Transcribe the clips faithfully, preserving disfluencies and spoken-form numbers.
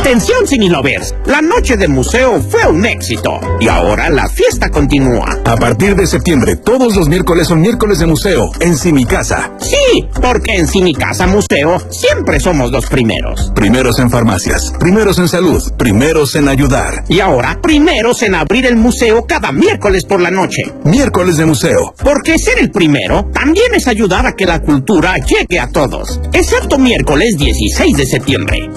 Atención, Cinelovers, la noche de museo fue un éxito y ahora la fiesta continúa. A partir de septiembre, todos los miércoles son miércoles de museo en Cimicasa. Sí, porque en Cimicasa Museo siempre somos los primeros. Primeros en farmacias, primeros en salud, primeros en ayudar. Y ahora, primeros en abrir el museo cada miércoles por la noche. Miércoles de museo. Porque ser el primero también es ayudar a que la cultura llegue a todos. Excepto miércoles dieciséis de septiembre.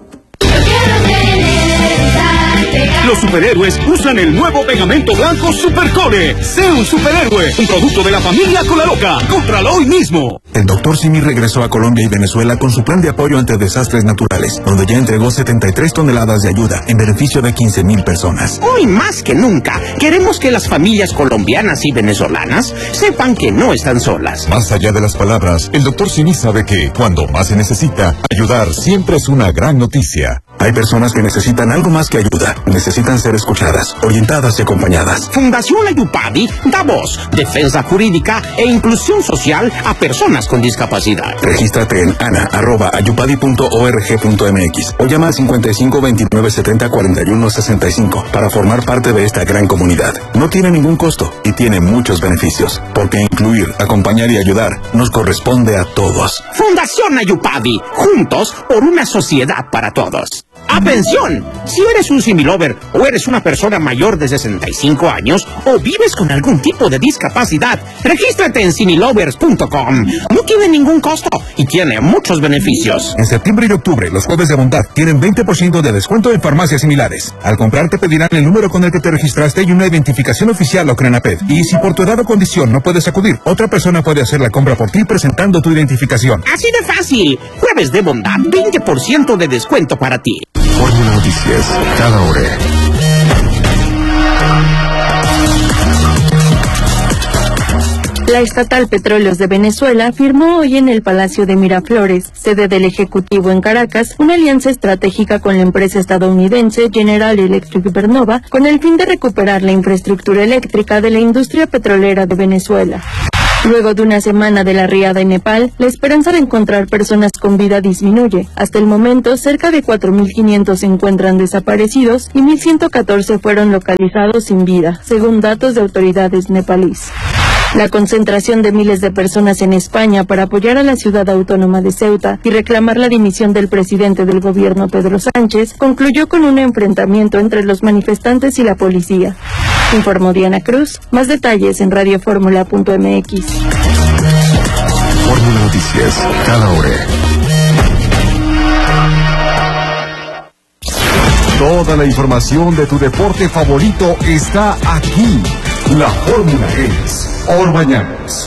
Los superhéroes usan el nuevo pegamento blanco Supercore. Sé un superhéroe, un producto de la familia Colaloca. Cómpralo hoy mismo. El doctor Simi regresó a Colombia y Venezuela con su plan de apoyo ante desastres naturales, donde ya entregó setenta y tres toneladas de ayuda en beneficio de quince mil personas. Hoy más que nunca, queremos que las familias colombianas y venezolanas sepan que no están solas. Más allá de las palabras, el doctor Simi sabe que, cuando más se necesita, ayudar siempre es una gran noticia. Hay personas que necesitan algo más que ayuda. Necesitan ser escuchadas, orientadas y acompañadas. Fundación Ayupadi da voz, defensa jurídica e inclusión social a personas con discapacidad. Regístrate en ana arroba ayupadi punto org punto mx o llama al cincuenta y cinco veintinueve setenta cuarenta y uno sesenta y cinco para formar parte de esta gran comunidad. No tiene ningún costo y tiene muchos beneficios, porque incluir, acompañar y ayudar nos corresponde a todos. Fundación Ayupadi, juntos por una sociedad para todos. ¡Atención! Si eres un Similover o eres una persona mayor de sesenta y cinco años o vives con algún tipo de discapacidad, regístrate en similovers punto com. No tiene ningún costo y tiene muchos beneficios. En septiembre y octubre, los jueves de bondad tienen veinte por ciento de descuento en farmacias similares. Al comprar te pedirán el número con el que te registraste y una identificación oficial o Crenaped. Y si por tu edad o condición no puedes acudir, otra persona puede hacer la compra por ti presentando tu identificación. Así de fácil. Jueves de bondad, veinte por ciento de descuento para ti. Fórmula Noticias, cada hora. La estatal Petróleos de Venezuela firmó hoy en el Palacio de Miraflores, sede del Ejecutivo en Caracas, una alianza estratégica con la empresa estadounidense General Electric Vernova con el fin de recuperar la infraestructura eléctrica de la industria petrolera de Venezuela. Luego de una semana de la riada en Nepal, la esperanza de encontrar personas con vida disminuye. Hasta el momento, cerca de cuatro mil quinientos se encuentran desaparecidos y mil ciento catorce fueron localizados sin vida, según datos de autoridades nepalíes. La concentración de miles de personas en España para apoyar a la ciudad autónoma de Ceuta y reclamar la dimisión del presidente del gobierno Pedro Sánchez concluyó con un enfrentamiento entre los manifestantes y la policía. Informó Diana Cruz. Más detalles en radioformula punto mx. Fórmula Noticias, cada hora. Toda la información de tu deporte favorito está aquí. La fórmula es Orbañanos.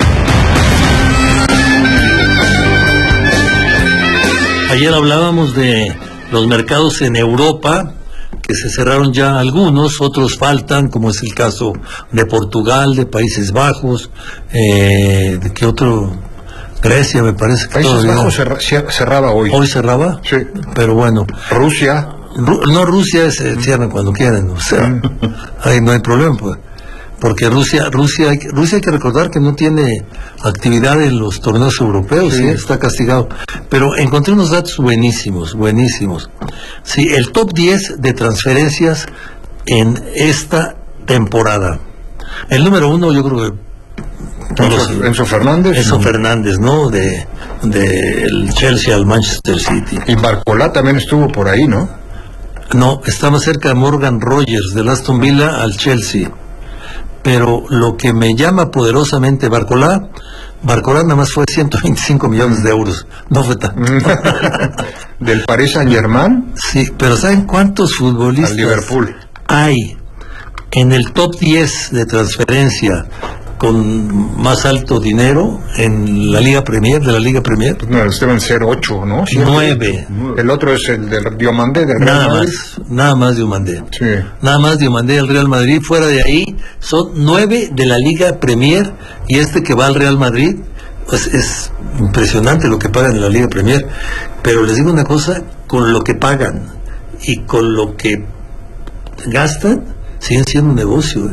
Ayer hablábamos de los mercados en Europa, que se cerraron ya algunos, otros faltan, como es el caso de Portugal, de Países Bajos, eh, ¿de qué otro? Grecia, me parece que Países Bajos cerra, cerraba hoy. ¿Hoy cerraba? Sí. Pero bueno. Rusia. Ru, no, Rusia se cierran cuando quieren, o sea, ahí no hay problema, pues. Porque Rusia, Rusia, hay, Rusia hay que recordar que no tiene actividad en los torneos europeos, sí. ¿Sí? Está castigado. Pero encontré unos datos buenísimos, buenísimos. Sí, el top diez de transferencias en esta temporada. El número uno, yo creo que Enzo, Enzo Fernández. Enzo Fernández, ¿no? De, de el Chelsea al Manchester City. Y Barcolá también estuvo por ahí, ¿no? No, estaba cerca de Morgan Rogers, del Aston Villa al Chelsea. Pero lo que me llama poderosamente Barcolá, Barcolá nada más fue ciento veinticinco millones de euros, no fue tan... ¿Del Paris Saint-Germain? Sí, pero ¿saben cuántos futbolistas al Liverpool hay en el top diez de transferencia con más alto dinero en la Liga Premier, de la Liga Premier? Pues no, deben ser ocho, ¿no? Nueve. El otro es el del Diomandé, del Real Nada Madrid. más, nada más Diomandé. Sí. Nada más Diomandé del Real Madrid. Fuera de ahí, son nueve de la Liga Premier, y este que va al Real Madrid, pues es impresionante lo que pagan en la Liga Premier. Pero les digo una cosa, con lo que pagan y con lo que gastan, siguen siendo un negocio, ¿eh?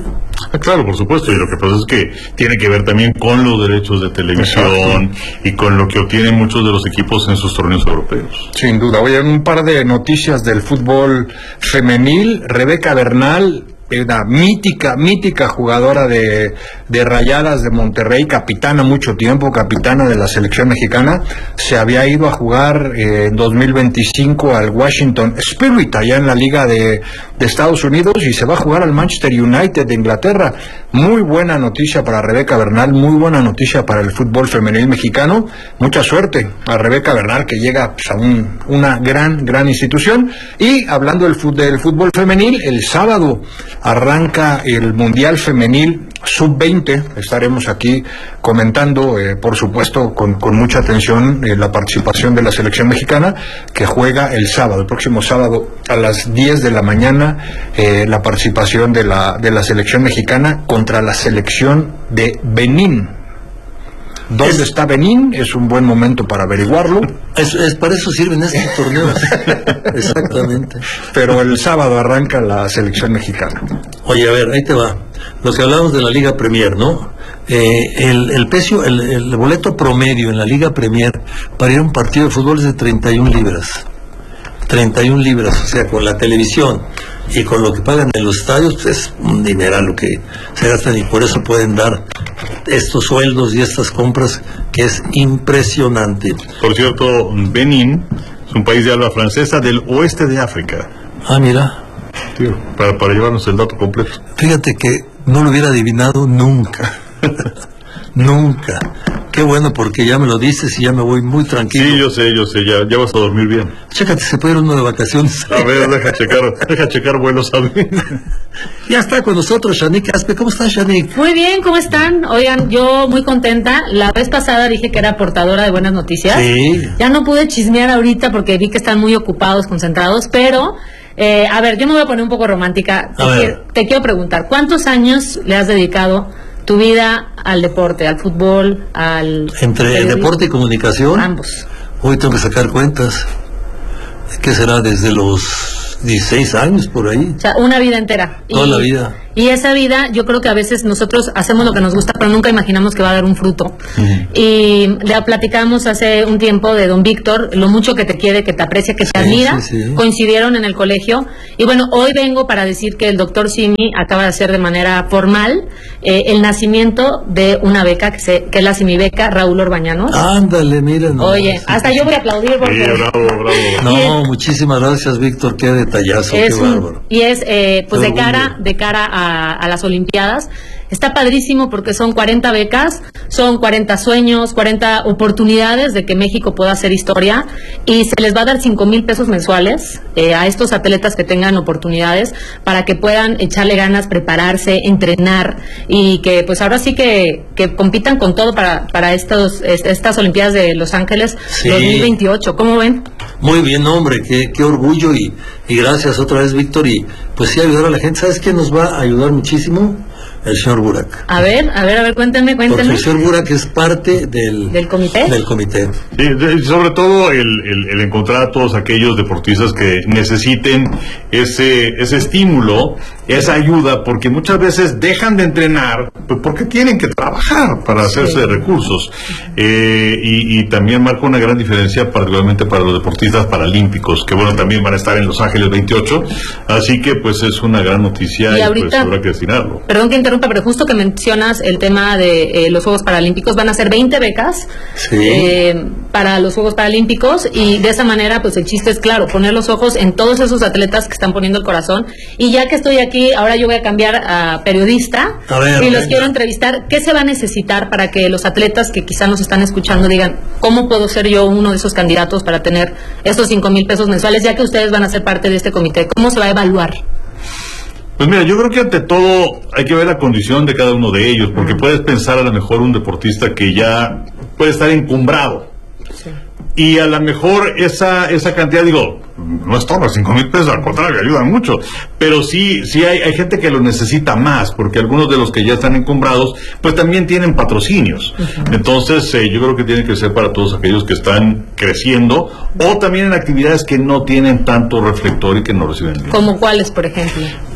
Ah, claro, por supuesto, y lo que pasa es que tiene que ver también con los derechos de televisión. Exacto. Y con lo que obtienen muchos de los equipos en sus torneos europeos. Sin duda. Oye, un par de noticias del fútbol femenil. Rebeca Bernal, una mítica, mítica jugadora de, de Rayadas de Monterrey, capitana mucho tiempo, capitana de la selección mexicana, se había ido a jugar eh, en dos mil veinticinco al Washington Spirit, allá en la Liga de, de Estados Unidos, y se va a jugar al Manchester United de Inglaterra. Muy buena noticia para Rebeca Bernal, muy buena noticia para el fútbol femenil mexicano. Mucha suerte a Rebeca Bernal, que llega pues, a un, una gran, gran institución. Y hablando del, del fútbol femenil, el sábado arranca el Mundial Femenil sub veinte. Estaremos aquí comentando, eh, por supuesto, con, con mucha atención eh, la participación de la selección mexicana, que juega el sábado, el próximo sábado a las diez de la mañana, eh, la participación de la, de la selección mexicana contra la selección de Benín. ¿Dónde es, está Benín? Es un buen momento para averiguarlo. Es, es para eso sirven estos torneos. Exactamente. Pero el sábado arranca la selección mexicana. Oye, a ver, ahí te va. Lo que hablamos de la Liga Premier, ¿no? Eh, el, el, precio, el, el boleto promedio en la Liga Premier para ir a un partido de fútbol es de treinta y una libras. treinta y una libras, o sea, con la televisión y con lo que pagan en los estadios, pues es un dineral lo que se gastan, y por eso pueden dar estos sueldos y estas compras, que es impresionante. Por cierto, Benín es un país de habla francesa del oeste de África. Ah, mira. Tío, para, para llevarnos el dato completo. Fíjate que no lo hubiera adivinado nunca. Nunca. Qué bueno, porque ya me lo dices y ya me voy muy tranquilo. Sí, yo sé, yo sé, ya, ya vas a dormir bien. Chécate, se puede ir uno de vacaciones. A ver, deja checar, deja checar vuelos a ver. Ya está con nosotros Shanique Aspe. ¿Cómo estás, Shanique? Muy bien, ¿cómo están? Oigan, yo muy contenta. La vez pasada dije que era portadora de buenas noticias. Sí. Ya no pude chismear ahorita porque vi que están muy ocupados, concentrados, pero... Eh, a ver, yo me voy a poner un poco romántica. Te, quiero, te quiero preguntar, ¿cuántos años le has dedicado tu vida al deporte, al fútbol, al... Entre el deporte y comunicación. Ambos. Hoy tengo que sacar cuentas. ¿Qué será? Desde los dieciséis años, por ahí. O sea, una vida entera. Toda y, la vida. Y esa vida, yo creo que a veces nosotros hacemos lo que nos gusta, pero nunca imaginamos que va a dar un fruto. Uh-huh. Y le platicamos hace un tiempo de don Víctor, lo mucho que te quiere, que te aprecia, que te sí, admira. Sí, sí. Coincidieron en el colegio. Y bueno, hoy vengo para decir que el doctor Simi acaba de hacer de manera formal eh, el nacimiento de una beca, que, se, que es la Simi Beca Raúl Orbañanos. Ándale, miren. No, Oye, sí, hasta sí. yo voy a aplaudir porque... Sí, bravo, bravo. No, muchísimas gracias, Víctor, qué detallazo, es qué bárbaro. Un, y es, eh, pues, de cara, de cara a, a las Olimpiadas. Está padrísimo porque son cuarenta becas, son cuarenta sueños, cuarenta oportunidades de que México pueda hacer historia, y se les va a dar cinco mil pesos mensuales eh, a estos atletas que tengan oportunidades para que puedan echarle ganas, prepararse, entrenar, y que pues ahora sí que, que compitan con todo para, para estos, estas Olimpiadas de Los Ángeles sí. dos mil veintiocho. ¿Cómo ven? Muy bien, hombre, qué, qué orgullo, y, y gracias otra vez, Víctor, y pues sí, ayudar a la gente. ¿Sabes quién nos va a ayudar muchísimo? El señor Burak. A ver, a ver, a ver, cuéntenme, cuéntenme. Porque el señor Burak es parte del... ¿Del comité? Del comité. Sí, sobre todo el, el, el encontrar a todos aquellos deportistas que necesiten ese, ese estímulo, esa ayuda, porque muchas veces dejan de entrenar pues porque tienen que trabajar para hacerse sí. de recursos. Eh, y, y también marca una gran diferencia, particularmente para los deportistas paralímpicos, que bueno, también van a estar en Los Ángeles veintiocho, así que pues es una gran noticia y, y ahorita, pues habrá que destinarlo. Perdón que interrumpa, pero justo que mencionas el tema de eh, los Juegos Paralímpicos, van a ser veinte becas sí. eh, para los Juegos Paralímpicos, y de esa manera pues el chiste es, claro, poner los ojos en todos esos atletas que están poniendo el corazón. Y ya que estoy aquí, ahora yo voy a cambiar a periodista a ver, y los quiero entrevistar. ¿Qué se va a necesitar para que los atletas que quizá nos están escuchando digan, ¿cómo puedo ser yo uno de esos candidatos para tener estos cinco mil pesos mensuales, ya que ustedes van a ser parte de este comité? ¿Cómo se va a evaluar? Pues mira, yo creo que ante todo hay que ver la condición de cada uno de ellos, porque puedes pensar a lo mejor un deportista que ya puede estar encumbrado. Sí. Y a lo mejor esa esa cantidad, digo, no es todo, cinco mil pesos, al contrario, ayudan mucho. Pero sí sí hay, hay gente que lo necesita más, porque algunos de los que ya están encumbrados, pues también tienen patrocinios. Uh-huh. Entonces, eh, yo creo que tiene que ser para todos aquellos que están creciendo, o también en actividades que no tienen tanto reflector y que no reciben bien. ¿Como cuáles, por ejemplo?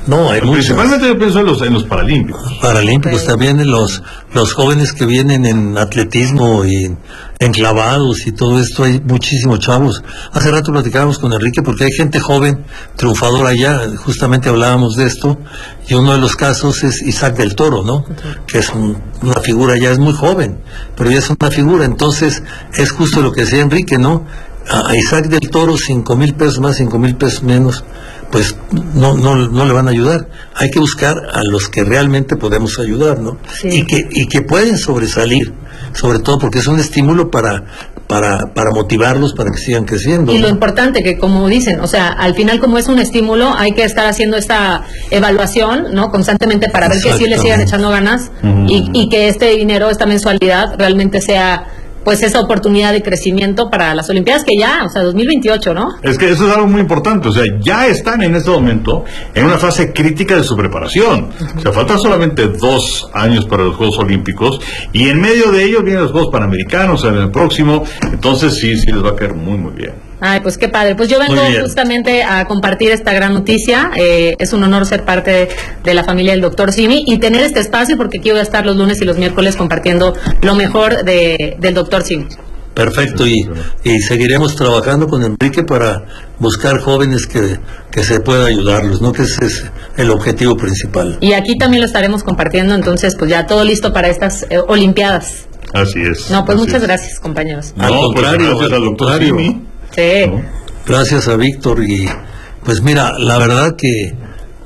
No, hay muchos. Principalmente yo pienso en los, en los paralímpicos. Paralímpicos, okay. También en los, los jóvenes que vienen en atletismo y en, en clavados y todo esto, hay muchísimos chavos. Hace rato platicábamos con Enrique porque hay gente joven, triunfadora allá, justamente hablábamos de esto, y uno de los casos es Isaac del Toro, ¿no? Okay. Que es un, una figura, ya es muy joven, pero ya es una figura, entonces es justo lo que decía Enrique, ¿no? A Isaac del Toro, cinco mil pesos más, cinco mil pesos menos, pues no, no, no le van a ayudar. Hay que buscar a los que realmente podemos ayudar, ¿no? Sí. Y que, y que pueden sobresalir, sobre todo porque es un estímulo para, para, para motivarlos para que sigan creciendo. Y ¿no? Lo importante que, como dicen, o sea, al final como es un estímulo, hay que estar haciendo esta evaluación, ¿no? Constantemente para ver que sí le sigan echando ganas uh-huh. y, y que este dinero, esta mensualidad realmente sea pues esa oportunidad de crecimiento para las Olimpiadas que ya, o sea, dos mil veintiocho, ¿no? Es que eso es algo muy importante, o sea, ya están en este momento en una fase crítica de su preparación. Uh-huh. O sea, faltan solamente dos años para los Juegos Olímpicos y en medio de ellos vienen los Juegos Panamericanos en el próximo, entonces sí, sí les va a caer muy, muy bien. Ay, pues qué padre. Pues yo vengo justamente a compartir esta gran noticia. Eh, es un honor ser parte de, de la familia del doctor Simi y tener este espacio porque aquí voy a estar los lunes y los miércoles compartiendo lo mejor de, del doctor Simi. Perfecto, y, y seguiremos trabajando con Enrique para buscar jóvenes que, que se pueda ayudarlos, ¿no? Que ese es el objetivo principal. Y aquí también lo estaremos compartiendo, entonces pues ya todo listo para estas eh, Olimpiadas. Así es. No, pues muchas es. gracias, compañeros. No, al contrario, pues, gracias al doctor Simi. Sí. ¿No? Gracias a Víctor y pues mira, la verdad que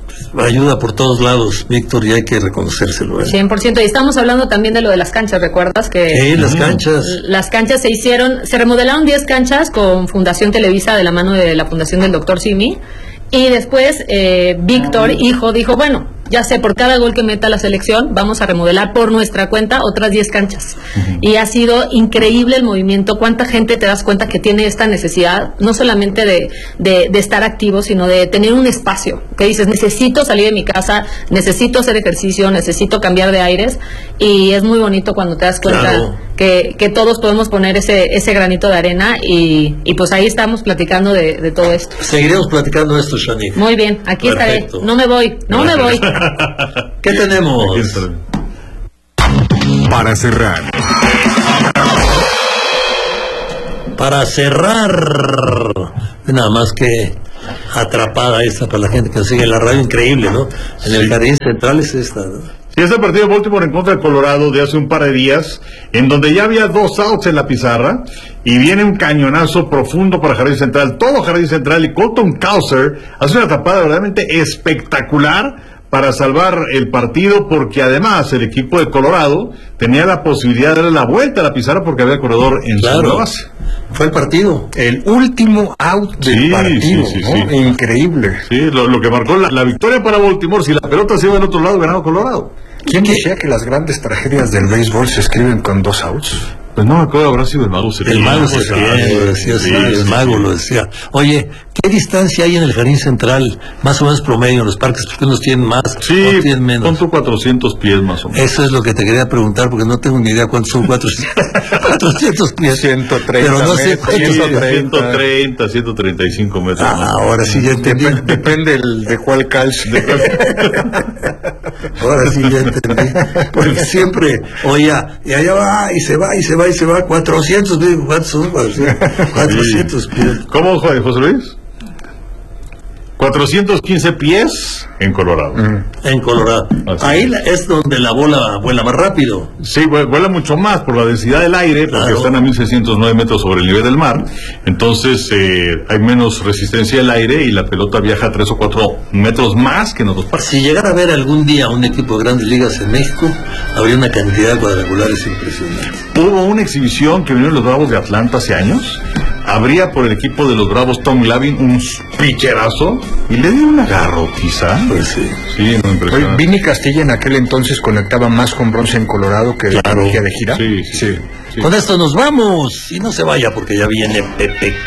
ayuda por todos lados, Víctor, y hay que reconocérselo. ¿eh? cien por ciento. Y estamos hablando también de lo de las canchas, ¿recuerdas? Que sí, las canchas. Las canchas se hicieron, se remodelaron diez canchas con Fundación Televisa de la mano de la Fundación del doctor Simi. Y después eh, Víctor, hijo, dijo, bueno, ya sé, por cada gol que meta la selección, vamos a remodelar por nuestra cuenta otras diez canchas. Uh-huh. Y ha sido increíble el movimiento. ¿Cuánta gente te das cuenta que tiene esta necesidad, no solamente de, de, de estar activo, sino de tener un espacio? Que dices, necesito salir de mi casa, necesito hacer ejercicio, necesito cambiar de aires. Y es muy bonito cuando te das cuenta claro. que, que todos podemos poner ese, ese granito de arena. Y, y pues ahí estamos platicando de, de todo esto. Seguiremos platicando de esto, Shani. Muy bien, aquí Perfecto. estaré. No me voy, no me voy. ¿Qué tenemos? Para cerrar. Para cerrar. Nada más que atrapada esta para la gente que sigue en la radio, increíble, ¿no? En el jardín central es esta, ¿no? Sí, este partido de Baltimore en contra de Colorado de hace un par de días, en donde ya había dos outs en la pizarra, y viene un cañonazo profundo para Jardín Central, todo Jardín Central, y Colton Cowser hace una tapada verdaderamente espectacular para salvar el partido, porque además el equipo de Colorado tenía la posibilidad de darle la vuelta a la pizarra porque había corredor en claro. su base. Fue el partido. El último out del sí, partido, sí, sí, ¿no? sí. Increíble. Sí, lo, lo que marcó la, la victoria para Baltimore. Si la pelota se iba del otro lado, ganaba Colorado. ¿Quién decía que las grandes tragedias del béisbol se escriben con dos outs? Pues no me acuerdo, habrá sido el mago. El mago se lo decía, sí, el mago lo decía. Oye, ¿qué distancia hay en el Jardín Central? Más o menos promedio en los parques, porque unos tienen más, sí, otros tienen menos. Son tus cuatrocientos pies más o menos. Eso es lo que te quería preguntar, porque no tengo ni idea cuántos son cuatrocientos pies. ciento treinta Pero no sé cuántos son. ciento treinta, ciento treinta y cinco metros. Ah, más. Ahora sí ya entendí. Dep- depende el, de cuál calce. De cuál... Ahora sí ya entendí. Porque siempre, oye, y allá va, y se va, y se va, y se va, cuatrocientos, ¿cuántos son? cuatrocientos sí. pies. ¿Cómo, José Luis? cuatrocientos quince pies en Colorado. Mm. En Colorado. Así Ahí es. es donde la bola vuela más rápido. Sí, vuela mucho más por la densidad del aire, porque claro. están a mil seiscientos nueve metros sobre el nivel del mar. Entonces eh, hay menos resistencia al aire y la pelota viaja tres o cuatro metros más que en otros parques. Si llegara a ver algún día un equipo de grandes ligas en México, habría una cantidad de cuadrangulares impresionante. Hubo una exhibición que vinieron los Bravos de Atlanta hace años. Habría por el equipo de los Bravos Tom Glavine un picherazo y le dio una garrotiza. Pues sí. Sí, no impresionante. Vini Castilla en aquel entonces conectaba más con bronce en Colorado que claro. de gira. Sí, sí, sí. Sí. Con esto nos vamos y no se vaya porque ya viene Pepe